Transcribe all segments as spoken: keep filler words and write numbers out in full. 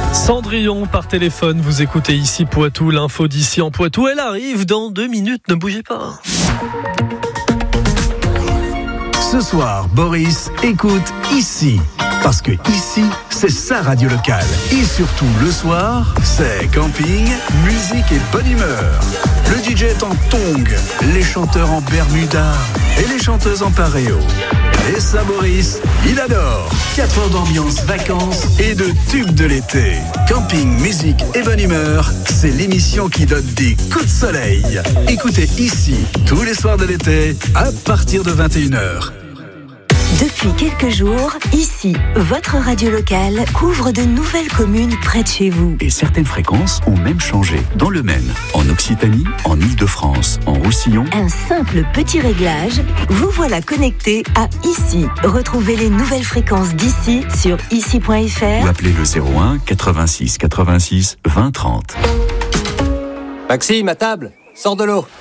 Cendrillon par téléphone, vous écoutez ici Poitou, l'info d'ici en Poitou, elle arrive dans deux minutes, ne bougez pas. Ce soir, Boris écoute ici. Parce que ici, c'est sa radio locale. Et surtout, le soir, c'est camping, musique et bonne humeur. Le D J est en tongs, les chanteurs en bermuda et les chanteuses en paréo. Et ça, Boris, il adore. quatre heures d'ambiance, vacances et de tubes de l'été. Camping, musique et bonne humeur, c'est l'émission qui donne des coups de soleil. Écoutez ici, tous les soirs de l'été, à partir de vingt et une heures. Depuis quelques jours, ici, votre radio locale couvre de nouvelles communes près de chez vous. Et certaines fréquences ont même changé dans le Maine, en Occitanie, en Île-de-France, en Roussillon. Un simple petit réglage, vous voilà connecté à ici. Retrouvez les nouvelles fréquences d'ici sur ici point f r ou appelez le zéro un quatre-vingt-six quatre-vingt-six vingt trente. Maxime, à table, sors de l'eau.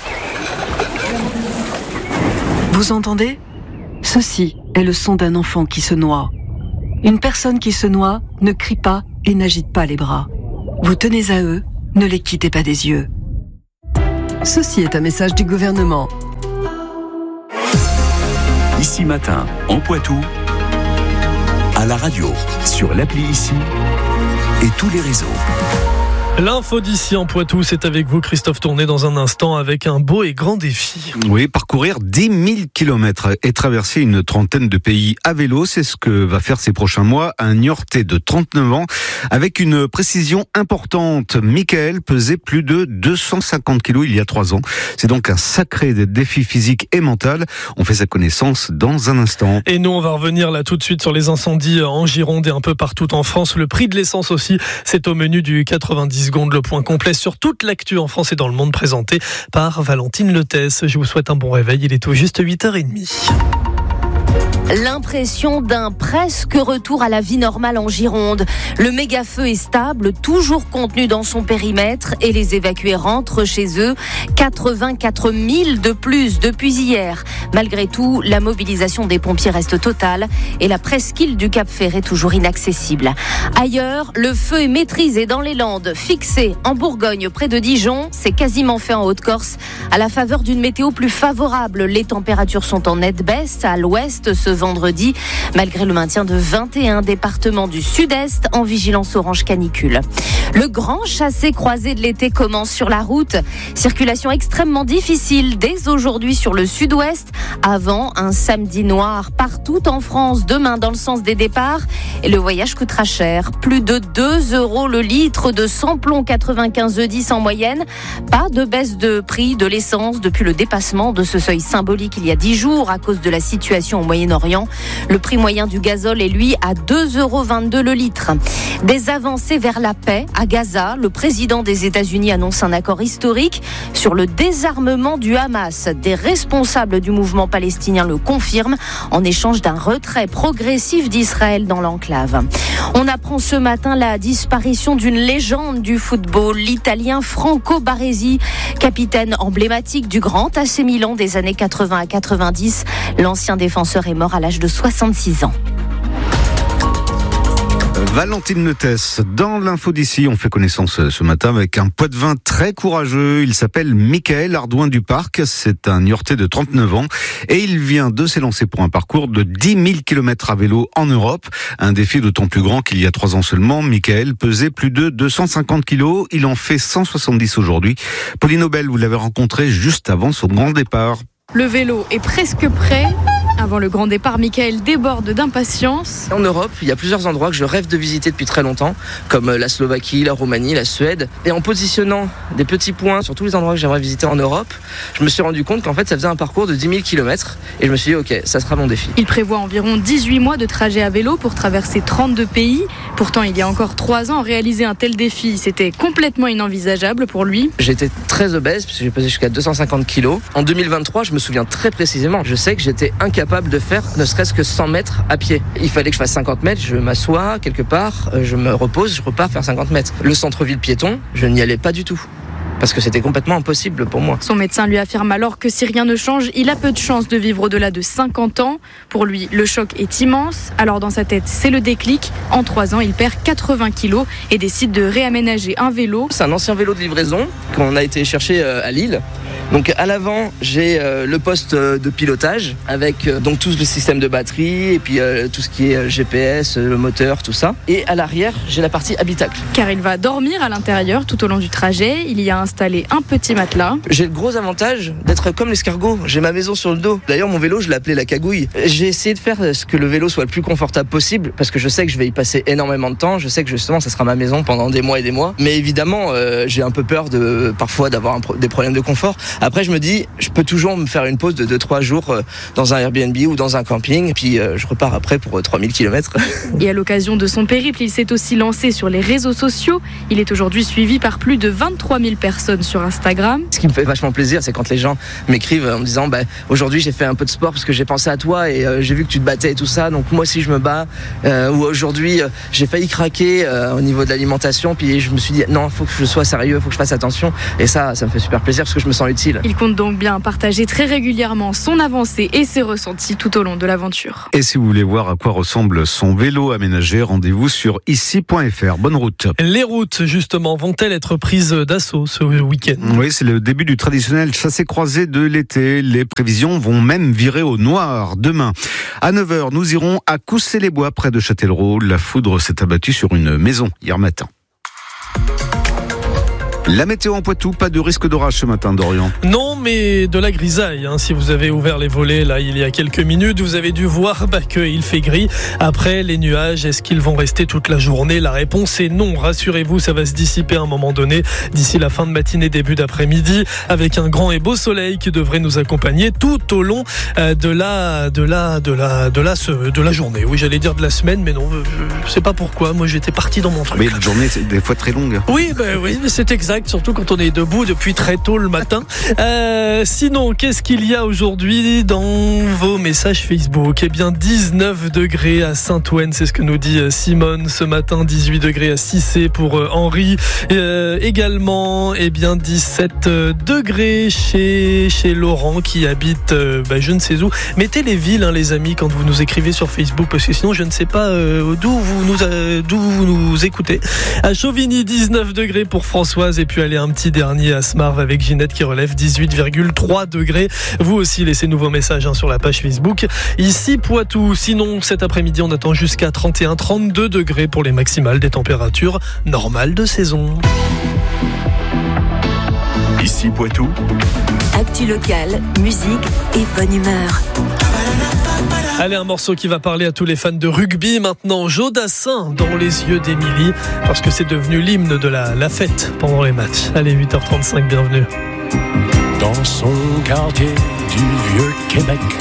Vous entendez ? Ceci est le son d'un enfant qui se noie. Une personne qui se noie ne crie pas et n'agite pas les bras. Vous tenez à eux, ne les quittez pas des yeux. Ceci est un message du gouvernement. Ici matin, en Poitou, à la radio, sur l'appli Ici et tous les réseaux. L'info d'ici en Poitou, c'est avec vous Christophe Tourné dans un instant avec un beau et grand défi. Oui, parcourir dix mille kilomètres et traverser une trentaine de pays à vélo, c'est ce que va faire ces prochains mois un Niortais de trente-neuf ans avec une précision importante. Michael pesait plus de deux cent cinquante kilos il y a trois ans. C'est donc un sacré défi physique et mental. On fait sa connaissance dans un instant. Et nous, on va revenir là tout de suite sur les incendies en Gironde et un peu partout en France. Le prix de l'essence aussi, c'est au menu du quatre-vingt-dix secondes, le point complet sur toute l'actu en France et dans le monde présenté par Valentine Letès. Je vous souhaite un bon réveil, il est tout juste huit heures trente. L'impression d'un presque retour à la vie normale en Gironde. Le méga-feu est stable, toujours contenu dans son périmètre et les évacués rentrent chez eux. quatre-vingt-quatre mille de plus depuis hier. Malgré tout, la mobilisation des pompiers reste totale et la presqu'île du Cap-Ferret toujours inaccessible. Ailleurs, le feu est maîtrisé dans les Landes, fixé en Bourgogne près de Dijon. C'est quasiment fait en Haute-Corse. À la faveur d'une météo plus favorable, les températures sont en nette baisse à l'ouest ce vendredi, malgré le maintien de vingt et un départements du sud-est en vigilance orange canicule. Le grand chassé-croisé de l'été commence sur la route. Circulation extrêmement difficile dès aujourd'hui sur le sud-ouest, avant un samedi noir partout en France demain dans le sens des départs. Et le voyage coûtera cher, plus de deux euros le litre de samplon quatre-vingt-quinze E dix en moyenne. Pas de baisse de prix de l'essence depuis le dépassement de ce seuil symbolique il y a dix jours à cause de la situation au Moyen-Orient. Le prix moyen du gazole est lui à deux euros vingt-deux le litre. Des avancées vers la paix à Gaza. Le président des États-Unis annonce un accord historique sur le désarmement du Hamas. Des responsables du mouvement palestinien le confirment en échange d'un retrait progressif d'Israël dans l'enclave. On apprend ce matin la disparition d'une légende du football, l'Italien Franco Baresi, capitaine emblématique du Grand A C Milan des années quatre-vingts à quatre-vingt-dix. L'ancien défenseur est mort à l'âge de soixante-six ans. Valentine Letès, dans l'info d'ici, on fait connaissance ce matin avec un Poitevin très courageux. Il s'appelle Michael Ardouin du Parc. C'est un Niortais de trente-neuf ans et il vient de s'élancer pour un parcours de dix mille kilomètres à vélo en Europe. Un défi d'autant plus grand qu'il y a trois ans seulement. Michael pesait plus de deux cent cinquante kilos. Il en fait cent soixante-dix aujourd'hui. Pauline Aubel, vous l'avez rencontré juste avant son grand départ. Le vélo est presque prêt. Avant le grand départ, Michael déborde d'impatience. En Europe, il y a plusieurs endroits que je rêve de visiter depuis très longtemps, comme la Slovaquie, la Roumanie, la Suède. Et en positionnant des petits points sur tous les endroits que j'aimerais visiter en Europe, je me suis rendu compte qu'en fait, ça faisait un parcours de dix mille kilomètres. Et je me suis dit, ok, ça sera mon défi. Il prévoit environ dix-huit mois de trajet à vélo pour traverser trente-deux pays. Pourtant, il y a encore trois ans, réaliser un tel défi, c'était complètement inenvisageable pour lui. J'étais très obèse, parce que j'ai pesé jusqu'à deux cent cinquante kilos. En deux mille vingt-trois, je me souviens très précisément, je sais que j'étais incapable de faire ne serait-ce que cent mètres à pied. Il fallait que je fasse cinquante mètres, je m'assois quelque part, je me repose, je repars faire cinquante mètres. Le centre-ville piéton, je n'y allais pas du tout. parce que c'était complètement impossible pour moi. Son médecin lui affirme alors que si rien ne change, il a peu de chances de vivre au-delà de cinquante ans. Pour lui, le choc est immense. Alors dans sa tête, c'est le déclic. En trois ans, il perd quatre-vingts kilos et décide de réaménager un vélo. C'est un ancien vélo de livraison qu'on a été chercher à Lille. Donc à l'avant, j'ai euh, le poste de pilotage avec euh, donc tout le système de batterie et puis euh, tout ce qui est G P S, le moteur, tout ça. Et à l'arrière, j'ai la partie habitacle. Car il va dormir à l'intérieur tout au long du trajet. Il y a installé un petit matelas. J'ai le gros avantage d'être comme l'escargot. J'ai ma maison sur le dos. D'ailleurs, mon vélo, je l'ai appelé la cagouille. J'ai essayé de faire ce que le vélo soit le plus confortable possible parce que je sais que je vais y passer énormément de temps. Je sais que justement, ça sera ma maison pendant des mois et des mois. Mais évidemment, euh, j'ai un peu peur de parfois d'avoir un pro- des problèmes de confort. Après, je me dis, je peux toujours me faire une pause de deux trois jours dans un Airbnb ou dans un camping, et puis je repars après pour trois mille kilomètres. Et à l'occasion de son périple, il s'est aussi lancé sur les réseaux sociaux. Il est aujourd'hui suivi par plus de vingt-trois mille personnes sur Instagram. Ce qui me fait vachement plaisir, c'est quand les gens m'écrivent en me disant bah, aujourd'hui j'ai fait un peu de sport parce que j'ai pensé à toi et euh, j'ai vu que tu te battais et tout ça, donc moi aussi je me bats. Euh, ou aujourd'hui euh, j'ai failli craquer euh, au niveau de l'alimentation, puis je me suis dit non, il faut que je sois sérieux, il faut que je fasse attention. Et ça, ça me fait super plaisir parce que je me sens utile. Il compte donc bien partager très régulièrement son avancée et ses ressentis tout au long de l'aventure. Et si vous voulez voir à quoi ressemble son vélo aménagé, rendez-vous sur ici point f r. Bonne route. Les routes, justement, vont-elles être prises d'assaut ce week-end ? Oui, c'est le début du traditionnel chassé-croisé de l'été. Les prévisions vont même virer au noir demain. À neuf heures, nous irons à Coussay-les-Bois, près de Châtellerault. La foudre s'est abattue sur une maison hier matin. La météo en Poitou, pas de risque d'orage ce matin, Dorian. Non, mais de la grisaille. Hein. Si vous avez ouvert les volets là il y a quelques minutes, vous avez dû voir bah, qu'il fait gris. Après, les nuages, est-ce qu'ils vont rester toute la journée ? La réponse est non. Rassurez-vous, ça va se dissiper à un moment donné, d'ici la fin de matinée, début d'après-midi, avec un grand et beau soleil qui devrait nous accompagner tout au long euh, de la, de la, de la, de la, de la, de la journée. Oui, j'allais dire de la semaine, mais non, je sais pas pourquoi. Moi, j'étais parti dans mon truc. Mais la journée, c'est des fois très longue. Oui, bah, oui, c'est exact. Surtout quand on est debout depuis très tôt le matin. Euh, sinon, qu'est-ce qu'il y a aujourd'hui dans vos messages Facebook ? Eh bien, dix-neuf degrés à Saint-Ouen, c'est ce que nous dit Simone ce matin. dix-huit degrés à Cissé pour Henri. Euh, également, eh bien, dix-sept degrés chez, chez Laurent qui habite euh, bah, je ne sais où. Mettez les villes, hein, les amis, quand vous nous écrivez sur Facebook, parce que sinon, je ne sais pas euh, d'où vous nous, euh, d'où vous nous écoutez. À Chauvigny, dix-neuf degrés pour Françoise, et puis allez un petit dernier à Smarve avec Ginette qui relève dix-huit virgule trois degrés. Vous aussi, laissez-nous vos messages hein, sur la page Facebook. Ici Poitou, sinon cet après-midi on attend jusqu'à trente et un trente-deux degrés pour les maximales, des températures normales de saison. Ici Poitou. Actu locale, musique et bonne humeur. Allez, un morceau qui va parler à tous les fans de rugby maintenant. Jodassin dans les yeux d'Émilie, parce que c'est devenu l'hymne de la, la fête pendant les matchs. Allez, huit heures trente-cinq, bienvenue. Dans son quartier du vieux Québec,